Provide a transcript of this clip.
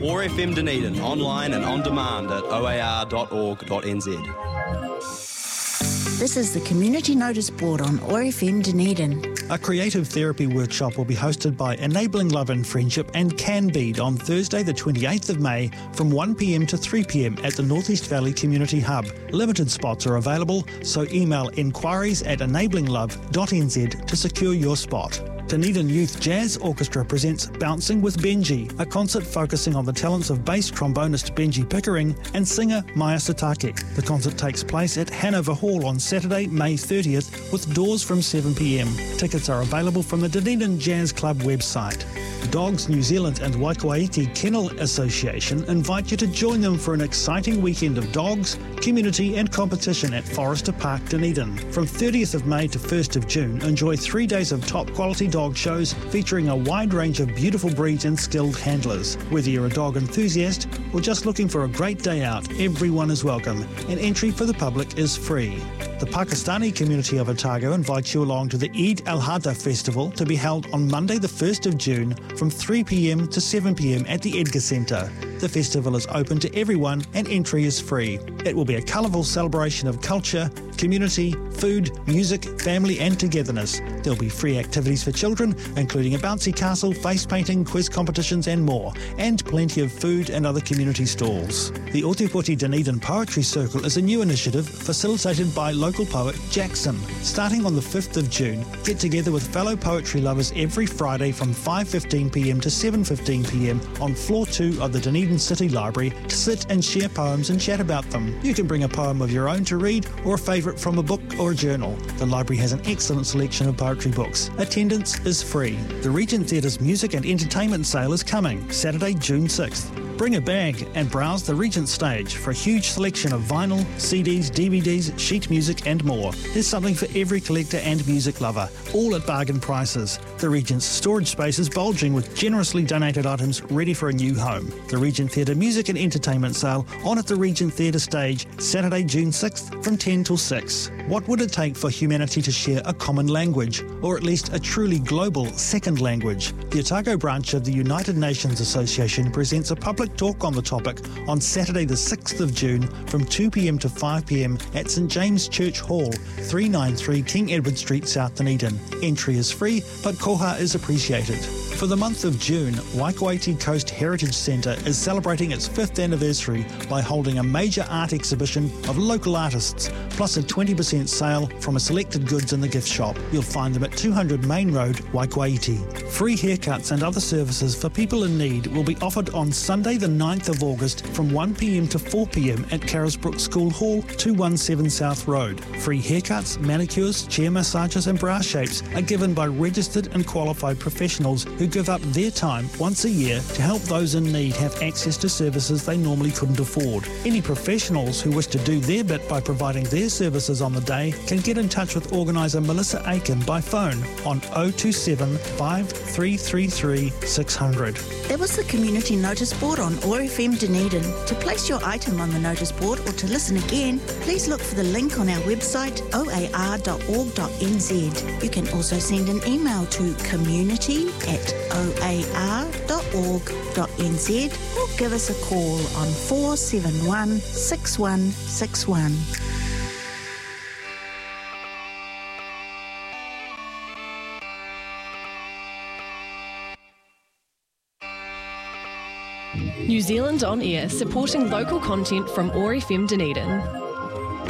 OAR FM Dunedin, online and on demand at oar.org.nz. This is the Community Notice Board on OAR FM Dunedin. A creative therapy workshop will be hosted by Enabling Love and Friendship and Canbead on Thursday the 28th of May from 1pm to 3pm at the North East Valley Community Hub. Limited spots are available, so email enquiries@enablingLove.nz to secure your spot. Dunedin Youth Jazz Orchestra presents Bouncing with Benji, a concert focusing on the talents of bass trombonist Benji Pickering and singer Maya Satake. The concert takes place at Hanover Hall on Saturday, May 30th, with doors from 7pm. Tickets are available from the Dunedin Jazz Club website. Dogs New Zealand and Waikouaiti Kennel Association invite you to join them for an exciting weekend of dogs, community and competition at Forrester Park, Dunedin. From 30th of May to 1st of June, enjoy 3 days of top quality dog shows featuring a wide range of beautiful breeds and skilled handlers. Whether you're a dog enthusiast or just looking for a great day out, everyone is welcome, and entry for the public is free. The Pakistani community of Otago invites you along to the Eid al-Adha Festival to be held on Monday the 1st of June from 3pm to 7pm at the Edgar Centre. The festival is open to everyone and entry is free. It will be a colourful celebration of culture, community, food, music, family and togetherness. There'll be free activities for children, including a bouncy castle, face painting, quiz competitions and more, and plenty of food and other community stalls. The Ōtepoti Dunedin Poetry Circle is a new initiative facilitated by local poet Jackson. Starting on the 5th of June, get together with fellow poetry lovers every Friday from 5:15pm to 7:15pm on floor 2 of the Dunedin City Library to sit and share poems and chat about them. You can bring a poem of your own to read or a favourite from a book or a journal. The library has an excellent selection of poetry books. Attendance is free. The Regent Theatre's music and entertainment sale is coming, Saturday, June 6th. Bring a bag and browse the Regent stage for a huge selection of vinyl, CDs, DVDs, sheet music and more. There's something for every collector and music lover, all at bargain prices. The Regent's storage space is bulging with generously donated items ready for a new home. The Regent Theatre Music and Entertainment Sale on at the Regent Theatre stage, Saturday, June 6th from 10 till 6. What would it take for humanity to share a common language, or at least a truly global second language? The Otago branch of the United Nations Association presents a public talk on the topic on Saturday the 6th of June from 2pm to 5pm at St James Church Hall, 393 King Edward Street, South Dunedin. Entry is free, but koha is appreciated. For the month of June, Waikouaiti Coast Heritage Centre is celebrating its 5th anniversary by holding a major art exhibition of local artists, plus a 20% sale from a selected goods in the gift shop. You'll find them at 200 Main Road, Waikouaiti. Free haircuts and other services for people in need will be offered on Sunday the 9th of August from 1pm to 4pm at Carisbrook School Hall, 217 South Road. Free haircuts, manicures, chair massages and bra shapes are given by registered and qualified professionals who give up their time once a year to help those in need have access to services they normally couldn't afford. Any professionals who wish to do their bit by providing their services on the day can get in touch with organiser Melissa Aiken by phone on 027 5333 600. That was the Community Notice Board on OAR FM Dunedin. To place your item on the notice board or to listen again, please look for the link on our website oar.org.nz. You can also send an email to community@oar.org.nz or give us a call on 471 6161. New Zealand On Air, supporting local content from OAR FM Dunedin.